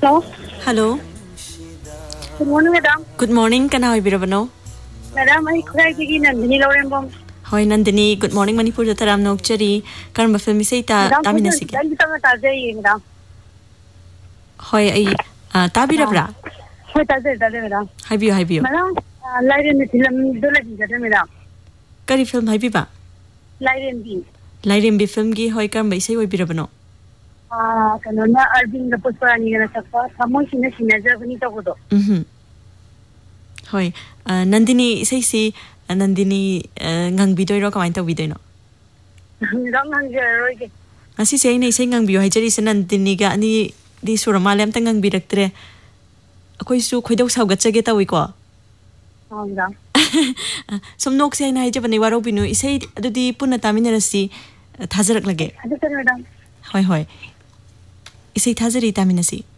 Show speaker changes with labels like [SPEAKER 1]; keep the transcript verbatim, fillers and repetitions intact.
[SPEAKER 1] Hello.
[SPEAKER 2] Hello.
[SPEAKER 1] Good morning, madam.
[SPEAKER 2] Good morning. Kana hoy birabano?
[SPEAKER 1] Madam, I khurai digi Nandini Lorembom.
[SPEAKER 2] Hoy Nandini. Good morning. Manipur jataram nokchari. Karma film isay ta tamina sige.
[SPEAKER 1] Madam, kuya tama taze madam.
[SPEAKER 2] Hoy ay tabi rabra.
[SPEAKER 1] Hoy taze taze madam.
[SPEAKER 2] Hi biyo hi biyo.
[SPEAKER 1] Madam, Lairen ni film dola di jate madam.
[SPEAKER 2] Kari film hi biba.
[SPEAKER 1] Lairen bi.
[SPEAKER 2] Lairen bi film gi hoy karma isay hoy birabano.
[SPEAKER 1] Ah, kanona Arvind Pushparani gana sakpa. Thamoi sina sina jabani ta bodo.
[SPEAKER 2] Mhm. Hoy Nandini isay si Nandini ngang bidoy ro kamay ta bidoy no.
[SPEAKER 1] Madam ngang jero ke.
[SPEAKER 2] Asi say na isay ngang biyo hay jari sa Nandini ga ni di suramale am tangang biraktre. Ako'y su ko'y daw saw gatsa geta wi ko.
[SPEAKER 1] Oh, madam.
[SPEAKER 2] Somnok say na hay jaban ni waro binu isay ado di puna tamin na si thazarak lage.
[SPEAKER 1] Ado sir madam.
[SPEAKER 2] Hoy hoy. Isay thazari tamin na si.